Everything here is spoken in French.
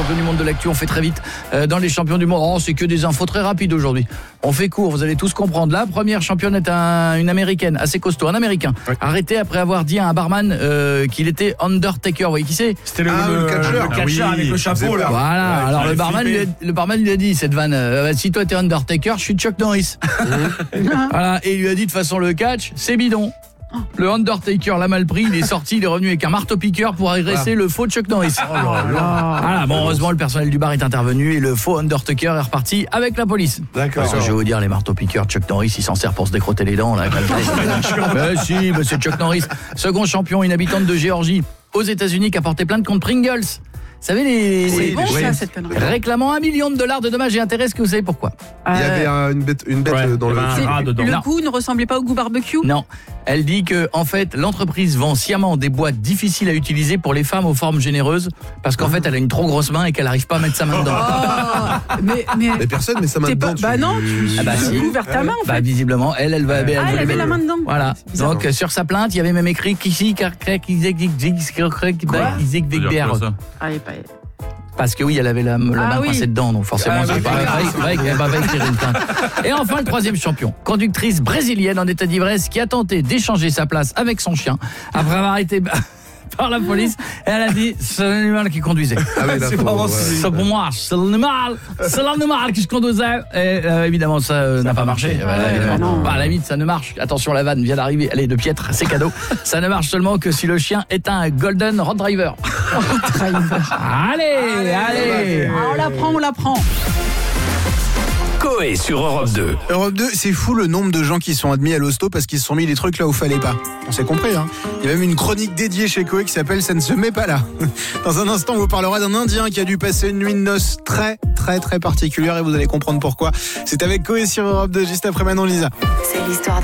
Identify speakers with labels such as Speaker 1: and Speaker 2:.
Speaker 1: champions du monde de l'actu. On fait très vite dans les champions du monde. Oh, c'est que des infos très rapides aujourd'hui. On fait court, vous allez tous comprendre. La première championne est une américaine, assez costaud, un américain. Oui. Arrêté après avoir dit à un barman qu'il était Undertaker. Vous voyez qui c'est ?
Speaker 2: C'était le catcheur avec le chapeau là.
Speaker 1: Voilà, alors le barman lui a dit cette vanne, si toi t'es Undertaker, je suis Chuck Norris. Voilà, et il lui a dit de façon le catch, c'est bidon. Le Undertaker l'a mal pris, il est sorti, il est revenu avec un marteau-piqueur pour agresser le faux Chuck Norris. Voilà, bon, heureusement le personnel du bar est intervenu et le faux Undertaker est reparti avec la police.
Speaker 2: D'accord.
Speaker 1: Parce que je vais vous dire, les marteaux-piqueurs, Chuck Norris, il s'en sert pour se décrotter les dents là. Si, mais c'est Chuck Norris. Second champion, une habitante de Géorgie aux États-Unis qui a porté plainte contre Pringles. Vous savez,
Speaker 3: c'est bon ça, cette connerie.
Speaker 1: Réclamant $1 million de dommages et intérêts. Est-ce que vous savez pourquoi ?
Speaker 4: Il y avait une bête dans le
Speaker 2: rat dedans.
Speaker 3: Le goût ne ressemblait pas au goût barbecue ?
Speaker 1: Non. Elle dit que en fait, l'entreprise vend sciemment des boîtes difficiles à utiliser pour les femmes aux formes généreuses parce qu'en fait, elle a une trop grosse main et qu'elle n'arrive pas à mettre sa main dedans.
Speaker 4: Mais personne met sa main dedans.
Speaker 3: Bah non, tu ouvert ta main en fait.
Speaker 1: Bah visiblement, elle va
Speaker 3: elle avait la main dedans.
Speaker 1: Voilà. Donc sur sa plainte, il y avait même écrit parce que oui, elle avait la main coincée dedans, donc forcément c'est pas vrai qu'elle va écrire une plainte. Et enfin le troisième champion, conductrice brésilienne en état d'ivresse qui a tenté d'échanger sa place avec son chien après avoir été par la police, et elle a dit c'est l'animal qui conduisait.
Speaker 4: C'est vraiment
Speaker 1: c'est pour moi, c'est l'animal qui se conduisait. Et évidemment ça n'a pas marché. À la limite ça ne marche. Attention, la vanne vient d'arriver, elle est de piètre, c'est cadeau. Ça ne marche seulement que si le chien est un Golden Retriever. Allez.
Speaker 3: On l'apprend.
Speaker 5: Coé sur Europe 2.
Speaker 6: Europe 2, c'est fou le nombre de gens qui sont admis à l'hosto parce qu'ils se sont mis les trucs là où fallait pas. On s'est compris, hein. Il y a même une chronique dédiée chez Coé qui s'appelle « Ça ne se met pas là ». Dans un instant, on vous parlera d'un Indien qui a dû passer une nuit de noces très particulière et vous allez comprendre pourquoi. C'est avec Coé sur Europe 2, juste après Manon Lisa.
Speaker 7: C'est l'histoire